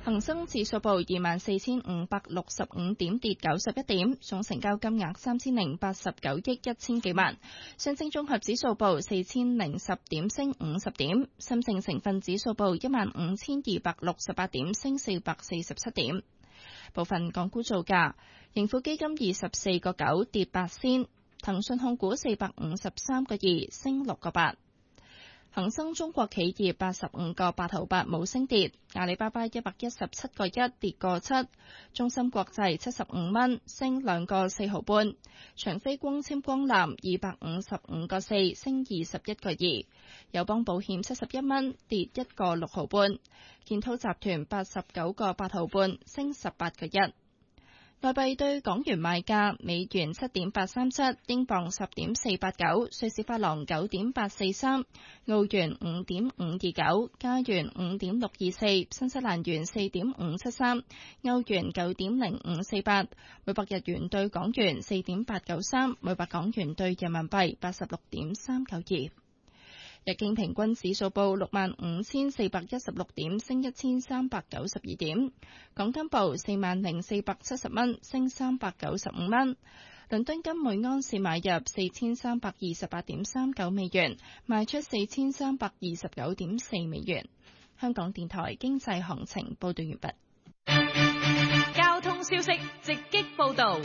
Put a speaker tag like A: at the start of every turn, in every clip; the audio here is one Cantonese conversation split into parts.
A: 恒生指數報24,565點，跌91點，總成交金額3089億1000幾萬。上證綜合指數報4010點，升50點。深證成分指數報15268點，升447點。部分港股造價：盈富基金24個9，跌8仙；騰訊控股453個2，升6個8。恒生中國企業85個8毫8冇升跌，阿里巴巴117個1跌個7，中芯國際75蚊升2個4毫半，長飛光纖光纜255個4升21個2，友邦保險71蚊跌1個6毫半，建滔集團89個8毫半升18個1。外幣對港元賣價：美元7.837，英鎊10.489，瑞士法郎9.843，澳元5.529，加元5.624，新西蘭元4.573，歐元9.0548，每百日元對港元4.893，每百港元對人民幣86.392。日經平均指數報65,416點，升1392點。港金報40,470蚊，升395蚊。倫敦金每安士買入4328.39美元，賣出4329.4美元。香港電台經濟行情報道完畢。
B: 交通消息直擊報道。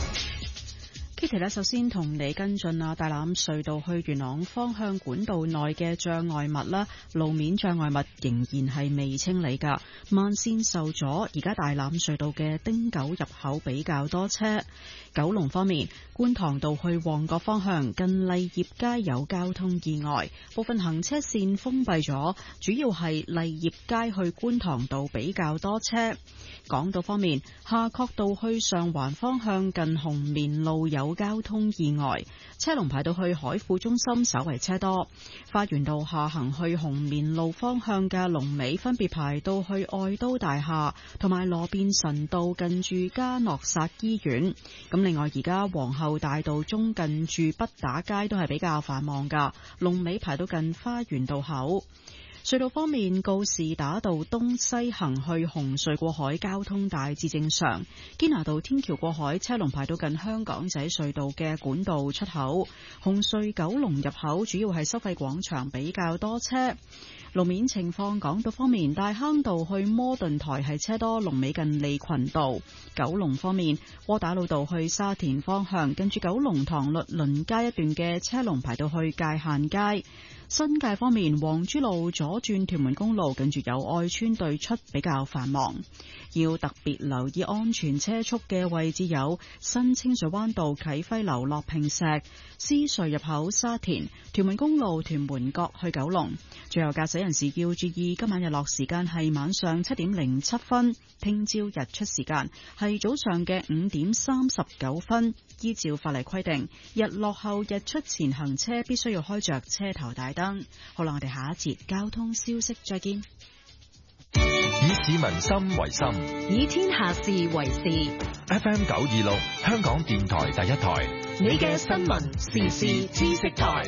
C: Kitty 呢，首先同你跟進大欖隧道去元朗方向管道內嘅障礙物啦，路面障礙物仍然係未清理㗎，慢線受阻。而家大欖隧道嘅汀九入口比較多車。九龍方面，觀塘道去旺角方向近麗業街有交通意外，部分行車線封閉咗，主要係麗業街去觀塘道比較多車。港島方面，夏慤道去上環方向近紅棉路有交通意外，車龍排到去海富中心，稍為車多。花園道下行去紅棉路方向嘅龍尾分別排到去愛都大廈同埋羅便臣道近住嘉諾撒醫院。咁另外而家皇后大道中近住畢打街都係比較繁忙噶，龍尾排到近花園道口。隧道方面，告士打道東西行去紅隧過海交通大致正常，堅拿道天橋過海車龍排到近香港仔隧道嘅管道出口。紅隧九龍入口主要係收費廣場比較多車。路面情況，港島方面，大坑道去摩頓台係車多，龍尾近利群道。九龍方面，窩打老道去沙田方向近住九龍塘律倫街一段嘅車龍排到去界限街。新界方面，黃珠路左轉屯門公路近住友愛邨對出比較繁忙，要特別留意安全車速嘅位置有新清水灣道啟輝樓落坪石、獅隧入口沙田、屯門公路屯門角去九龍。最後駕駛人士要注意，今晚日落時間係晚上7點07分，聽朝日出時間係早上嘅5點39分。依照法例規定，日落後日出前行車必須要開着車頭大燈。好啦，我哋下一節交通消息再見。
D: 以市民心為心，
B: 以天下事為事。
D: FM 926，香港電台第一台，
B: 你嘅新聞時事知識台。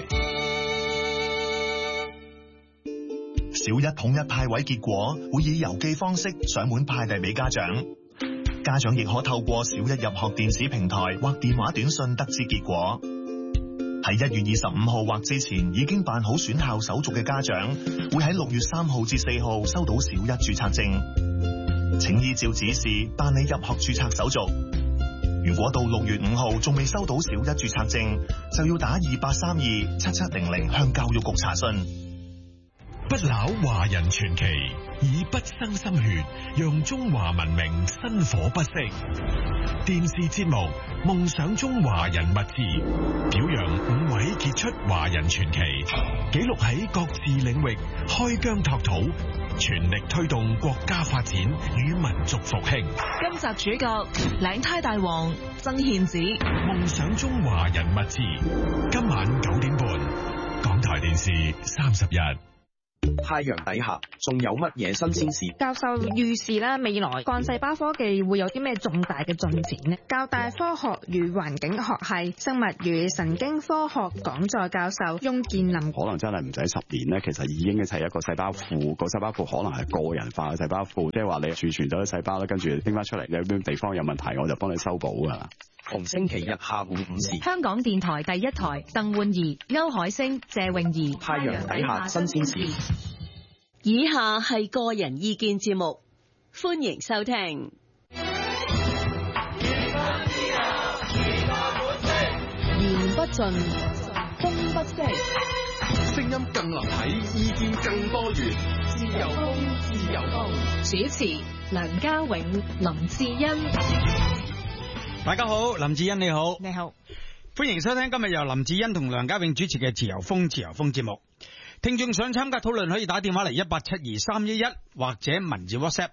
E: 小一統一派位結果會以郵寄方式上門派遞俾家長，家長亦可透過小一入學電子平台或電話短信得知結果。喺1月25號或之前已經辦好選校手續嘅家長，會喺6月3號至4號收到小一註冊證，請依照指示辦理入學註冊手續。如果到6月5號仲未收到小一註冊證，就要打28327700向教育局查詢。
F: 不朽華人傳奇，以不生心血，讓中華文明薪火不息。電視節目《夢想中華人》物誌，表揚5位傑出華人傳奇，記錄喺各自領域開疆拓土，全力推動國家發展與民族復興。
B: 今集主角領呔大王曾憲梓，《
F: 夢想中華人》物誌，今晚9點半，港台電視31。
G: 太陽底下仲有乜嘢新鮮事？
H: 教授預示啦，未來幹細胞科技會有啲咩重大嘅進展呢？教大科學與環境學系生物與神經科學講座教授翁建林，
I: 可能真係唔使10年咧，其實已經係一個細胞庫，個細胞庫可能係個人化嘅細胞庫，即係話你儲存咗啲細胞咧，跟住拎翻出嚟，有邊地方有問題，我就幫你修補噶啦。
G: 逢星期日下午5時，
B: 香港電台第一台，鄧煥儀、歐海星、謝詠儀，
G: 太陽底下新鮮事。
J: 以下係個人意見節目，歡迎收聽。
K: 言不盡，風不息，
L: 聲音更立體，意見更多元。自由風，自由風。
B: 主持梁家永、林志欣。
M: 大家好，林志欣你好。
H: 你好，
M: 歡迎收聽今日由林志欣同梁家永主持嘅自由風節目。聽眾想參加討論可以打電話嚟1872311或者文字 WhatsApp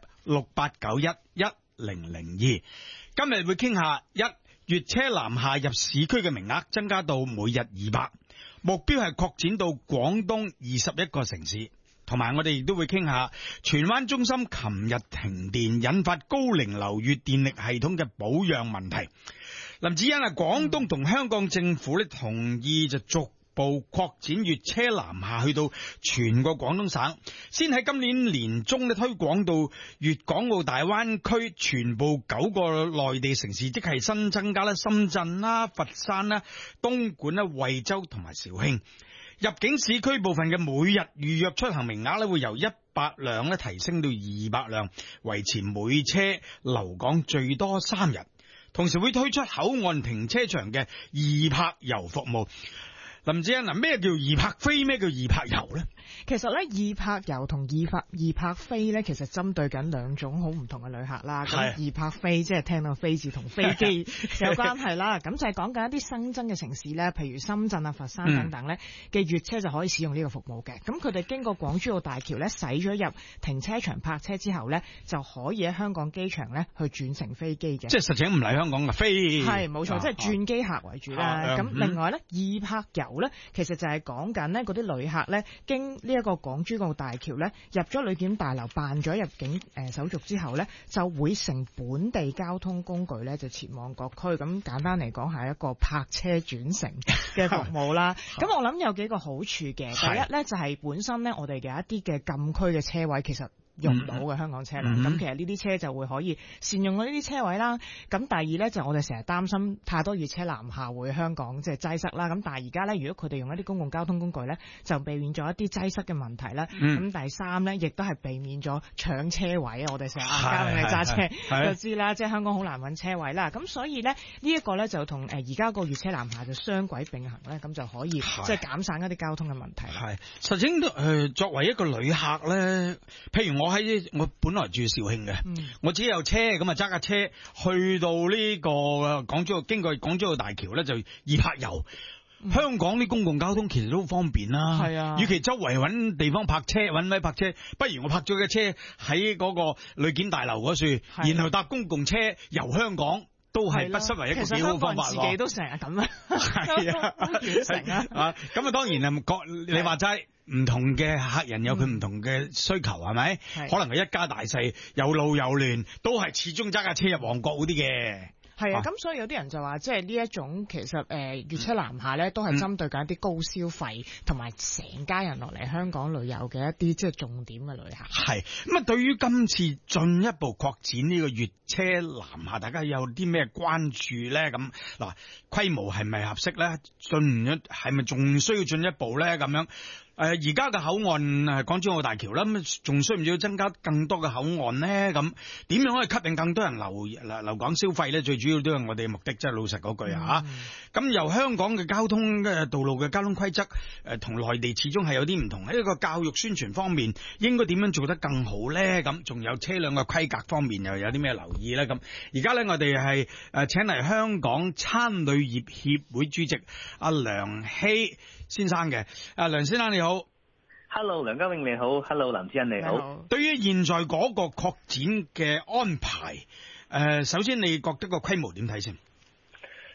M: 68911002。今日會傾下粵車南下入市區嘅名額增加到每日200，目標係擴展到廣東21個城市。同埋我哋亦都會傾下荃灣中心琴日停電引發高齡樓宇電力系統嘅保養問題。林子欣啊，廣東同香港政府咧同意就逐步擴展粵車南下去到全個廣東省，先喺今年年中咧推廣到粵港澳大灣區全部9個內地城市，即係新增加咧深圳啦、佛山啦、東莞啦、惠州同埋肇慶。入境市區部分嘅每日預約出行名額咧會由100輛咧提升到200輛，維持每車留港最多3日。同時會推出口岸停車場嘅易泊遊服務。林志欣，咩叫易泊飛，咩叫易泊遊呢？
H: 其實咧，易泊遊同易泊飛咧，其實針對緊兩種好唔同嘅旅客啦。咁易泊飛即係聽到飛字同飛機有關係啦。咁就係講緊一啲新增嘅城市咧，譬如深圳啊、佛山等等咧嘅粵車就可以使用呢個服務嘅。咁佢哋經過港珠澳大橋咧，駛咗入停車場泊車之後咧，就可以喺香港機場咧去轉乘飛機嘅。
M: 即係實情唔嚟香港嘅飛。係
H: 冇錯，即係轉機客為主啦。咁另外咧，易泊遊咧，其實就係講緊咧嗰啲旅客咧經呢一個港珠澳大橋咧入咗旅檢大樓辦咗入境手續之後咧，就會乘本地交通工具咧就前往各區。咁簡單嚟講係一個泊車轉乘嘅服務啦。咁我諗有幾個好處嘅。第一咧就係本身咧我哋嘅一啲嘅禁區嘅車位其實用唔到嘅香港車輛，咁其實呢啲車就會可以善用到呢啲車位啦。咁第二呢，就我哋成日擔心太多粵車南下會香港即係擠塞啦。咁但係而家呢，如果佢哋用一啲公共交通工具呢，就避免咗一啲擠塞嘅問題啦。咁第三呢，亦都係避免咗搶車位。我哋成日家永你揸車就知啦，即係香港好難揾車位啦。咁所以呢，呢一個呢，就同而家個粵車南下就雙軌並行呢，咁就可以即係減省一啲交通嘅問題。係
M: 實情作為一個旅客呢，譬如我本來住肇慶嘅，我自己有車咁啊，揸架車去到呢個港珠澳，經過港珠澳大橋咧就易泊遊。香港啲公共交通其實都好方便啦，係啊。與其周圍揾地方泊車，揾位泊車，不如我泊咗架車喺嗰個旅檢大樓嗰處，然後搭公共車遊香港。都係不失為一個幾好方法咯。其實香港自己都成日咁啊，係啊，遠程啊。咁啊，當然啊，你話齋唔同嘅客人有佢唔同嘅需求，係咪？可能係一家大細，有老有嫩，都係始終揸架車入旺角嗰啲嘅。係啊，
H: 咁所以有啲人就話，即係呢一種其實粵車南下咧，都係針對緊一啲高消費同埋成家人落嚟香港旅遊嘅一啲即係重點嘅旅客。係
M: 咁啊，對於今次進一步擴展呢個粵車南下，大家有啲咩關注咧？咁嗱，規模係咪合適咧？係咪仲需要進一步咧？咁樣。而家嘅口岸港珠澳大橋啦，咁仲需唔需要增加更多嘅口岸呢？咁點樣可以吸引更多人留港消費呢？最主要都係我哋嘅目的，即係老實嗰句嚇。咁由香港嘅交通嘅道路嘅交通規則同內地始終係有啲唔同，喺一個教育宣傳方面應該點樣做得更好呢？咁仲有車輛嘅規格方面又有啲咩留意呢？咁而家呢，我哋係請嚟香港餐旅業協會主席阿梁希先生嘅。梁先生你好。
N: Hello， 梁家永你好。Hello， 林志欣你好。
M: 對於現在嗰個擴展嘅安排，首先你覺得個規模點睇先？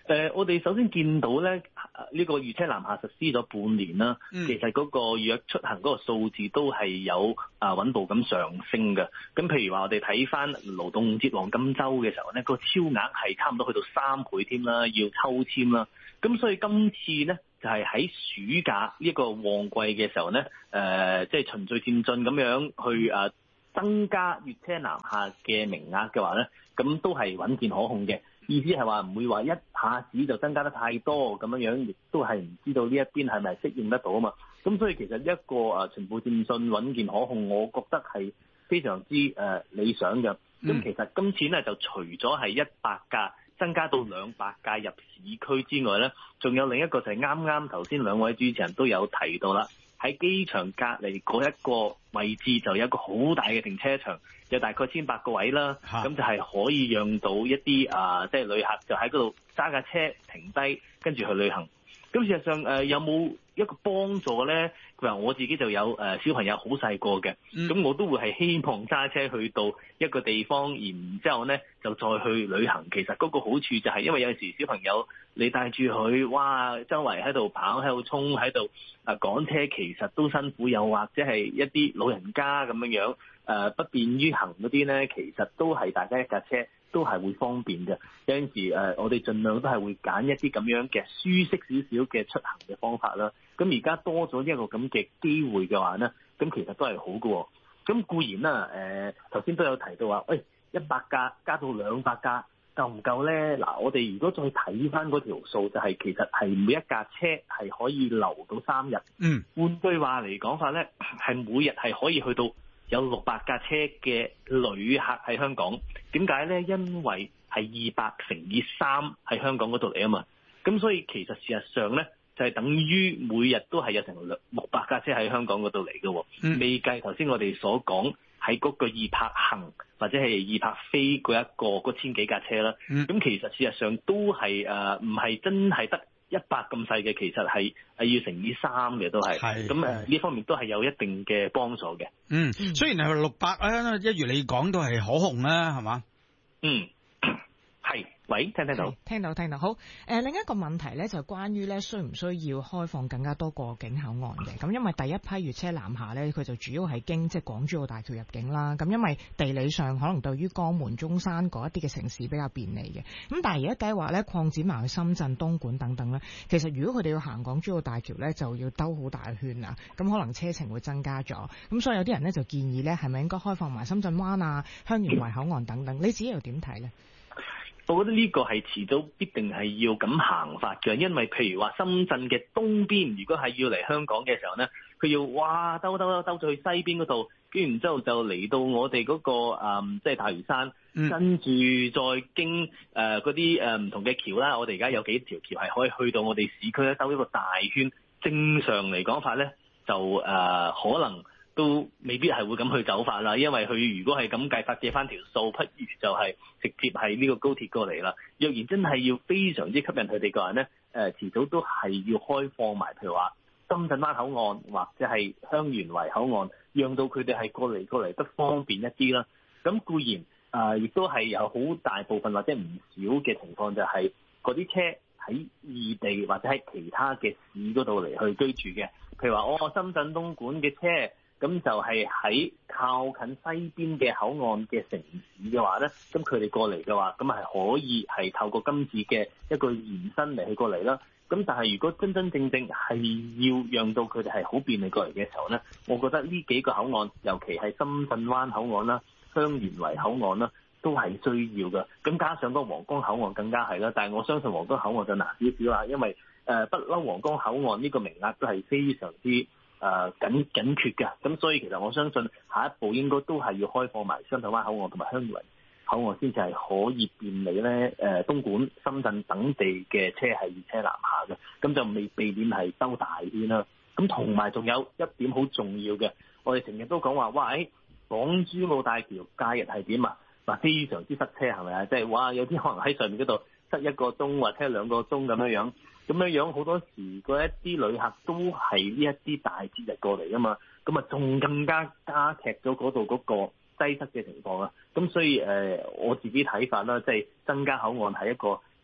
N: 我哋首先見到咧，呢個粵車南下實施咗半年啦，其實嗰個預約出行嗰個數字都係有穩步咁上升嘅。咁譬如話，我哋睇翻勞動節黃金週嘅時候咧，個超額係差唔多去到3倍添啦，要抽籤啦。咁所以今次咧就係喺暑假呢一個旺季嘅時候咧，即係循序漸進咁樣去增加粵車南下嘅名額嘅話咧，咁都係穩健可控嘅。意思係話唔會話一下子就增加得太多咁樣，亦都係唔知道呢一邊係咪適應得到啊嘛。咁所以其實一個循步漸進、穩健可控，我覺得係非常之理想嘅。咁其實今次咧就除咗係100架增加到200架入市區之外咧，仲有另一個就係啱啱頭先兩位主持人都有提到啦。喺機場隔離嗰一個位置就有一個好大嘅停車場，有大概1,800個位啦，咁就係可以讓到一啲即係旅客就喺嗰度揸架車停低，跟住去旅行。咁事實上有冇一個幫助咧？譬如我自己就有小朋友好細個嘅，咁我都會係希望揸車去到一個地方，然之後咧就再去旅行。其實嗰個好處就係因為有陣時小朋友你帶住佢，哇，周圍喺度跑、喺度衝、喺度趕車，其實都辛苦。又或者係一啲老人家咁樣不便於行嗰啲咧，其實都係大家一架車都係會方便嘅。有陣時我哋盡量都係會揀一啲咁樣嘅舒適少少嘅出行嘅方法啦。咁而家多咗一個咁嘅機會嘅話咧，咁其實都係好嘅。咁固然啦，頭先都有提到話，100架加到200架夠唔夠咧？嗱，我哋如果再睇翻嗰條數，就係其實係每一架車係可以留到3日。換句話嚟講法咧，係每日係可以去到有600架車嘅旅客喺香港。點解咧？因為係200乘以3喺香港嗰度嚟啊嘛。咁所以其實事實上咧，就係等於每日都係有成600架車喺香港嗰度嚟嘅。未計頭先我哋所講喺嗰個易泊行或者係易泊飛嗰1000幾架車啦。咁其實事實上都係唔係真係得100咁細嘅，其實係要乘以3嘅都係。咁呢方面都係有一定嘅幫助嘅。
M: 雖然係600一如你講都係可控啦，係嘛？
N: 係。喂，聽到？
H: 聽到。好，另一個問題咧就關於咧需唔需要開放更加多過境口岸嘅。咁因為第一批粵車南下咧，佢就主要係經即係港珠澳大橋入境啦。咁因為地理上可能對於江門、中山嗰一啲嘅城市比較便利嘅。咁但係而家計劃咧擴展埋去深圳、東莞等等咧，其實如果佢哋要行港珠澳大橋咧，就要兜好大圈啊。咁可能車程會增加咗。咁所以有啲人咧就建議咧，係咪應該開放埋深圳灣啊、香園圍口岸等等？你自己又點睇咧？
N: 我覺得呢個係遲早必定係要咁行法嘅，因為譬如話深圳嘅東邊，如果係要嚟香港嘅時候咧，佢要兜咗去西邊嗰度，跟住然之後就嚟到我哋嗰個即係大嶼山，跟住再經嗰啲唔同嘅橋啦。我哋而家有幾條橋係可以去到我哋市區咧，兜一個大圈。正常嚟講法咧，就可能都未必係會咁去走法啦，因為佢如果係咁計法借翻條數，不如就係直接係呢個高鐵過嚟啦。若然真係要非常之吸引佢哋個人咧，遲早都係要開放埋，譬如話深圳灣口岸或者係香園圍口岸，讓到佢哋係過嚟得方便一啲啦。咁固然亦都係有好大部分或者唔少嘅情況，就係嗰啲車喺異地或者喺其他嘅市嗰度嚟去居住嘅，譬如話深圳東莞嘅車。咁就係喺靠近西邊嘅口岸嘅城市嘅話咧，咁佢哋過嚟嘅話，咁係可以係透過今次嘅一個延伸嚟去過嚟啦。咁但係如果真正係要讓到佢哋係好便利過嚟嘅時候咧，我覺得呢幾個口岸，尤其係深圳灣口岸啦、香園圍口岸啦，都係需要嘅。咁加上個皇崗口岸更加係啦，但係我相信皇崗口岸就難少少啦，因為不嬲皇崗口岸呢個名額都係非常之緊缺嘅，咁所以其實我相信下一步應該都係要開放埋深圳灣口岸同埋香園圍口岸，先至係可以便利咧東莞、深圳等地嘅車係粵車南下嘅，咁就未避免係兜大圈啦。咁同埋仲有一點好重要嘅，我哋成日都講話，哇！港珠澳大橋假日係點啊？嗱，非常之塞車係咪啊？即係哇，有啲可能喺上面嗰度塞1個鐘或者2個鐘咁樣。咁樣好多時嗰一啲旅客都係呢一啲大節日過嚟㗎嘛，咁仲更加劇咗嗰度嗰個擠塞嘅情況啊！咁所以我自己睇法啦，即係增加口岸係一個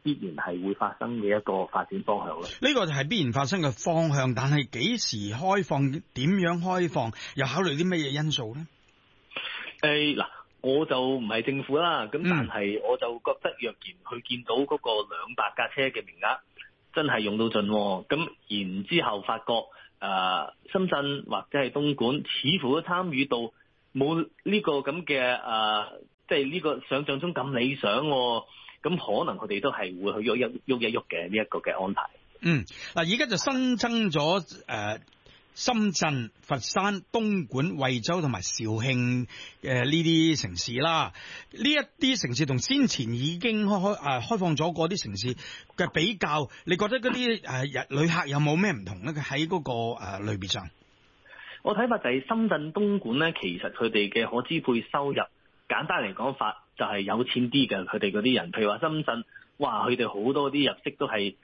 N: 必然係會發生嘅一個發展方向咯。
M: 呢個就係必然發生嘅方向，但係幾時開放、點樣開放，又考慮啲乜嘢因素咧？
N: 嗱，我就唔係政府啦，咁但係我就覺得，若然佢見到嗰個200架車嘅名額真係用到盡，咁然之後發覺深圳或者係東莞似乎都參與到冇呢個咁嘅即係呢個想象中咁理想，咁可能佢哋都係會去喐一喐嘅呢一個嘅安排。
M: 嗱，而家就新增咗深圳、佛山、東莞、惠州同埋肇慶呢啲城市啦。呢一啲城市同先前已經開放咗嗰啲城市嘅比較，你覺得嗰啲旅客有冇咩唔同咧？喺嗰個類別上，
N: 我睇法就係深圳、東莞咧，其實佢哋嘅可支配收入，簡單嚟講法就係有錢啲嘅。佢哋嗰啲人，譬如話深圳，哇，佢哋好多啲入息都係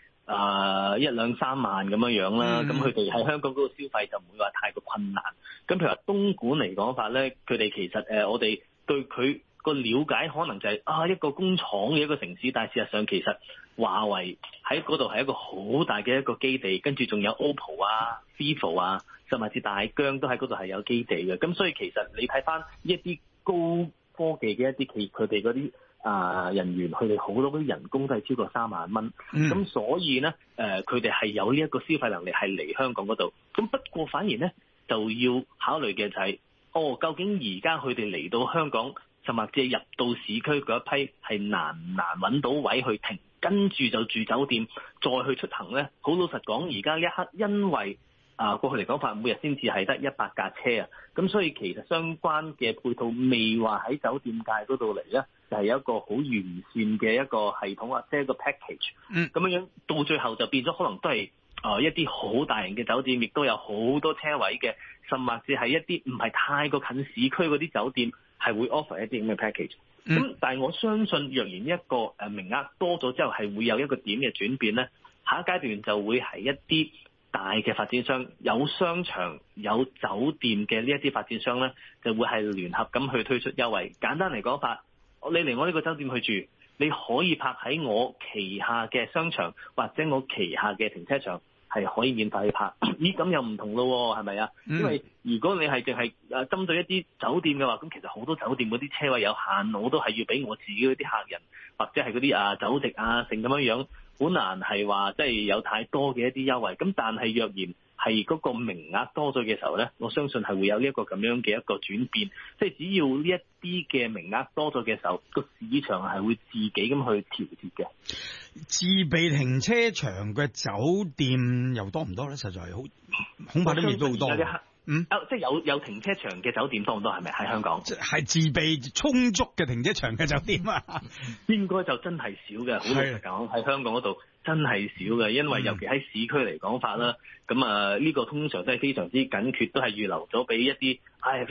N: 1、2、3萬咁樣啦，咁佢哋喺香港嗰個消費就唔會話太過困難。咁譬如話東莞嚟講法咧，佢哋其實我哋對佢個了解可能就係一個工廠嘅一個城市，但係事實上其實華為喺嗰度係一個好大嘅一個基地，跟住仲有 OPPO 啊、vivo 啊，甚至大疆都喺嗰度係有基地嘅。咁所以其實你睇翻一啲高科技嘅一啲企業，佢哋嗰啲人員，佢哋好多嗰啲人工都係超過3萬蚊，咁所以咧佢哋係有呢一個消費能力係嚟香港嗰度。咁不過反而咧就要考慮嘅就係，究竟而家佢哋嚟到香港，甚至係入到市區嗰一批係難唔難揾到位去停，跟住就住酒店再去出行咧？好老實講，而家呢一刻因為過去嚟講法，每日先至係得100架車啊，咁所以其實相關嘅配套未話喺酒店界嗰度嚟咧，就係有一個好完善嘅一個系統或者一個 package，咁樣到最後就變咗可能都係一啲好大型嘅酒店，亦都有好多車位嘅，甚至係一啲唔係太過近市區嗰啲酒店係會 offer 一啲咁嘅 package。咁但係我相信，若然一個名額多咗之後，係會有一個點嘅轉變咧。下一階段就會係一啲大嘅發展商，有商場有酒店嘅呢一啲發展商咧，就會係聯合咁去推出優惠。簡單嚟講法，你嚟我呢個酒店去住，你可以泊喺我旗下嘅商場或者我旗下嘅停車場，係可以免費去泊。咦，咁又唔同咯，係咪啊？因為如果你係淨係針對一啲酒店嘅話，咁其實好多酒店嗰啲車位有限，我都係要俾我自己嗰啲客人或者係嗰啲酒席成咁樣，好難係話即係有太多嘅一啲優惠。咁但係若然係嗰個名額多咗嘅時候咧，我相信係會有呢一個咁樣嘅一個轉變。即係只要呢一啲嘅名額多咗嘅時候，個市場係會自己咁去調節嘅。
M: 自備停車場嘅酒店又多唔多咧？實在係好，恐怕都未都好多。
N: 即係有停車場嘅酒店多唔多？係咪喺香港？
M: 係自備充足嘅停車場嘅酒店啊？
N: 應該就真係少嘅。好老實講，喺香港嗰度真係少嘅，因為尤其喺市區嚟講法啦，咁呢個通常都係非常之緊缺，都係預留咗俾一啲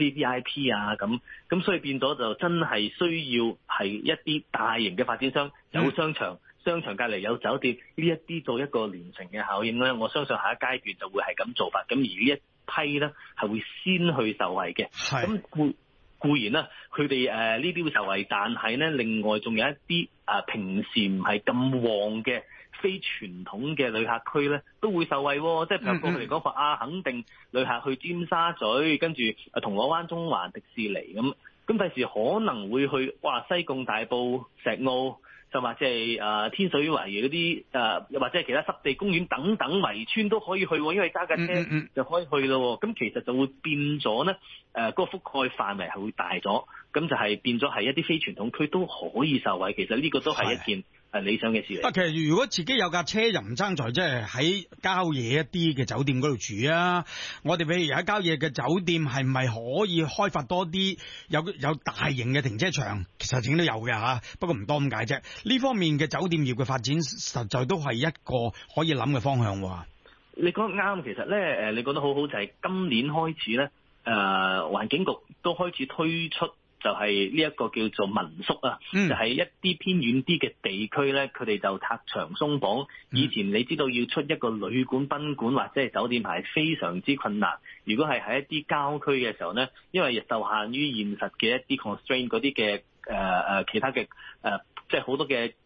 N: VIP 啊咁，所以變咗就真係需要係一啲大型嘅發展商有商場。商場隔離有酒店，呢一啲做一個連城嘅效應咧，我相信下一階段就會係咁做法。咁而呢一批咧係會先去受惠嘅。咁固然啦，佢哋呢啲會受惠，但係咧另外仲有一啲平時唔係咁旺嘅非傳統嘅旅客區咧，都會受惠。即係譬如過去嚟講話肯定旅客去尖沙咀，跟住銅鑼灣、中環、迪士尼咁第時可能會去西貢、大埔、石澳。就或者係天水圍嗰啲又或者係其他濕地公園等等圍村都可以去，因為揸架車就可以去咯。咁其實就會變咗咧，嗰個覆蓋範圍係會大咗，咁就係變咗係一啲非傳統區都可以受惠。其實呢個都係一件理想嘅事嚟。
M: 其實如果自己有架車又唔爭在，即係喺郊野一啲嘅酒店嗰度住啊。我哋譬如喺郊野嘅酒店，係咪可以開發多啲有大型嘅停車場？其實整都有嘅嚇，不過唔多咁解啫。呢方面嘅酒店業嘅發展，實在都係一個可以諗嘅方向喎。
N: 你講得啱，其實咧你講得好好，就係今年開始咧，環境局都開始推出。就係呢一個叫做民宿啊，就係一啲偏遠啲嘅地區咧，佢哋就拆牆鬆綁。以前你知道要出一個旅館、賓館或者係酒店牌非常之困難。如果係喺一啲郊區嘅時候咧，因為受限於現實嘅一啲 constraint 嗰啲嘅其他嘅即係好多嘅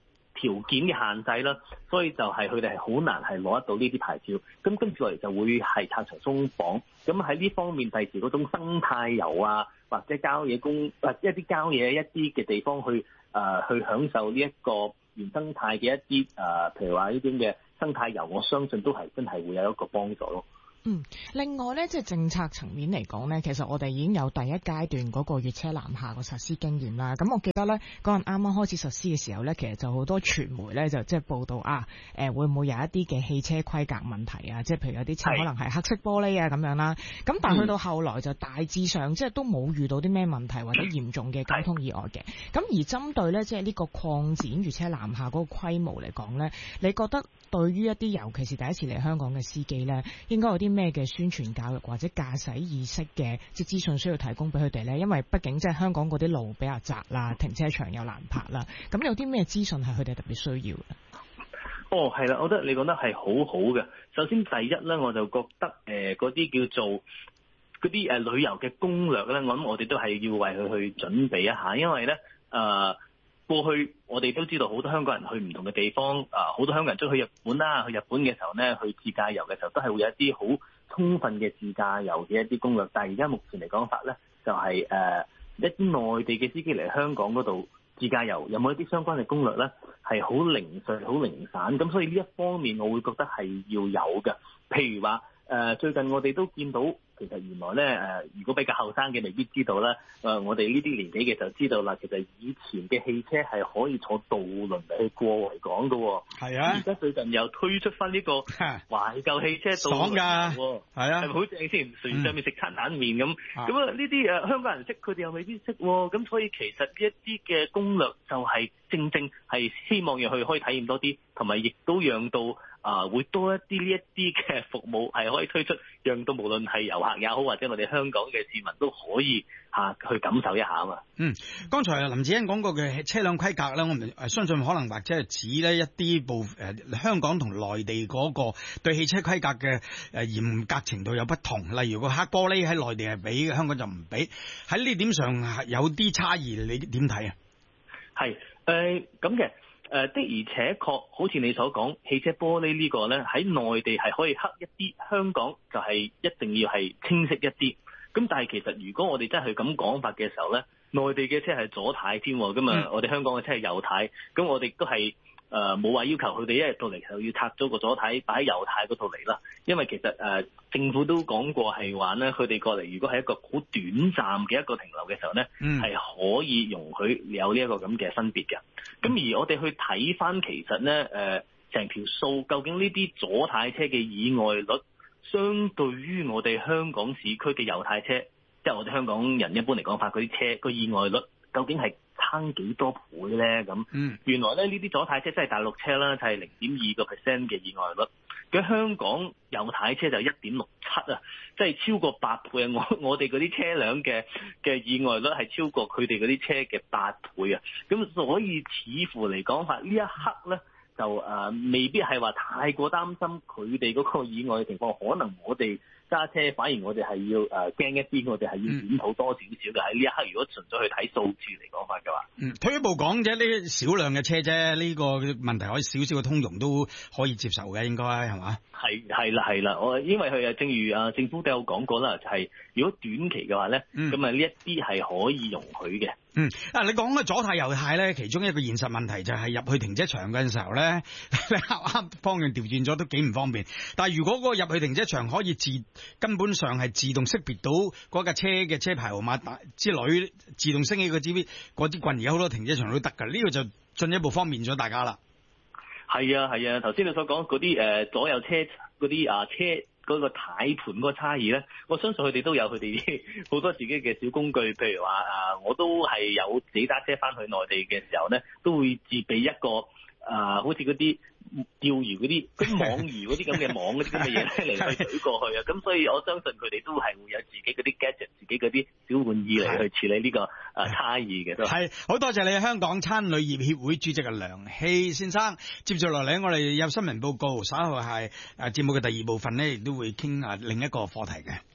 N: 條件嘅限制啦，所以就係佢哋係好難係攞得到呢啲牌照。咁跟住落嚟就會係拆牆鬆綁。咁喺呢方面，第時嗰種生態遊啊，或者郊野一啲郊野一啲嘅地方去享受呢一個原生態嘅一啲譬如話呢啲嘅生態遊，我相信都係真係會有一個幫助咯。
H: 另外咧，即係政策層面嚟講咧，其實我哋已經有第一階段嗰個粵車南下個實施經驗啦。咁我記得咧，嗰陣啱啱開始實施嘅時候咧，其實就好多傳媒咧就即係報道會唔會有一啲嘅汽車規格問題啊？即係譬如有啲車可能係黑色玻璃啊咁樣啦。咁但係去到後來就大致上即係都冇遇到啲咩問題或者嚴重嘅交通意外嘅。咁而針對咧即係呢個擴展粵車南下嗰個規模嚟講咧，你覺得對於一啲尤其是第一次嚟香港嘅司機咧，應該有啲咩嘅宣傳教育或者駕駛意識嘅即係資訊需要提供俾佢哋咧？因為畢竟即係香港嗰啲路比較窄啦，停車場又難泊啦，咁有啲咩資訊係佢哋特別需要嘅？
N: 係啦，我覺得你講得係好好嘅。首先第一咧，我就覺得嗰啲叫做嗰啲旅遊嘅攻略咧，我諗我哋都係要為佢去準備一下，因為咧過去我哋都知道好多香港人去唔同嘅地方，好多香港人中意去日本啦，去日本嘅時候咧，去自駕遊嘅時候都係會有一啲好充分嘅自駕遊嘅一啲攻略。但係而家目前嚟講法咧，就係一啲內地嘅司機嚟香港嗰度自駕遊，有冇一啲相關嘅攻略咧？係好零碎、好零散，咁所以呢一方面我會覺得係要有嘅。譬如話最近我哋都見到，其實原來咧如果比較後生嘅未必知道啦，我哋呢啲年紀嘅就知道啦。其實以前嘅汽車係可以坐渡輪嚟去過維港㗎。係啊，而家最近又推出翻呢個懷舊汽車渡輪㗎。係啊，係咪好正先？船上面食餐冷麵咁。咁啊呢啲香港人識，佢哋又未必識。咁所以其實呢一啲嘅攻略就係正係希望讓佢可以體驗多啲，同埋亦都讓到會多一啲呢一啲嘅服務係可以推出，讓到無論係遊客也好，或者我哋香港嘅市民都可以去感受一下啊嘛。
M: 剛才林子欣講過嘅車輛規格咧，我唔相信可能或者係指呢一啲香港同內地嗰個對汽車規格嘅嚴格程度有不同。例如個黑玻璃喺內地係俾，香港就唔俾。喺呢點上有啲差異，你點睇啊？係
N: 咁嘅。的而且確，好似你所講，汽車玻璃呢個呢，喺內地係可以黑一啲，香港就係一定要係清晰一啲。咁但係其實如果我哋真係咁講法嘅時候呢，內地嘅車係左軚添，咁我哋香港嘅車係右軚，咁我哋都係冇話要求佢哋一日到嚟就要拆咗個左軚擺喺右軚嗰度嚟啦。因為其實政府都講過係話呢，佢哋過嚟如果係一個好短暫嘅一個停留嘅時候呢，係可以容許有呢一個咁嘅分別嘅。咁而我哋去睇翻，其實呢成條數究竟呢啲左軚車嘅意外率，相對於我哋香港市區嘅右軚車，即係我哋香港人一般嚟講法嗰啲車個意外率，究竟係差幾多倍咧？咁原來咧呢啲左軚車即係大陸車啦，就係0.2% 嘅意外率。咁香港右軚車就1.67啊，即係超過8倍啊！我哋嗰啲車輛嘅意外率係超過佢哋嗰啲車嘅8倍啊！咁所以似乎嚟講法呢一刻咧，就未必係話太過擔心佢哋嗰個意外嘅情況，可能我哋揸車反而我哋係要驚一啲，我哋係要檢討多少少嘅。喺呢一刻，如果純粹去睇數字嚟講法嘅話，
M: 退一步講啫，呢啲少量嘅車啫，呢個問題可以少少嘅通融都可以接受嘅，應該係嘛？
N: 係啦，我因為佢正如政府都有講過啦，就係如果短期嘅話咧，咁呢一啲係可以容許嘅。
M: 你講嘅左軚右軚咧，其中一個現實問題就係入去停車場嘅時候咧，你啱方向調轉咗都幾唔方便。但係如果嗰個入去停車場可以根本上係自動識別到嗰架車嘅車牌號碼之類，自動升起個 GB 嗰啲棍，而家好多停車場都得㗎。呢個就進一步方便咗大家啦。
N: 係啊，頭先你所講嗰啲左右車嗰啲車嗰個軚盤嗰個差異咧，我相信佢哋都有佢哋好多自己嘅小工具，譬如話我都係有自己揸車翻去內地嘅時候咧，都會自備一個好似嗰啲釣魚嗰啲網魚嗰啲咁嘅網嗰啲咁嘅嘢咧嚟去舉過去啊！咁所以我相信佢哋都係會有自己嗰啲 gadget、自己嗰啲小玩意嚟去處理呢個差異嘅都係。
M: 好多謝你香港餐旅業協會主席嘅梁熙先生。接住落嚟我哋有新聞報告，稍後係節目嘅第二部分呢，亦都會傾另一個課題嘅。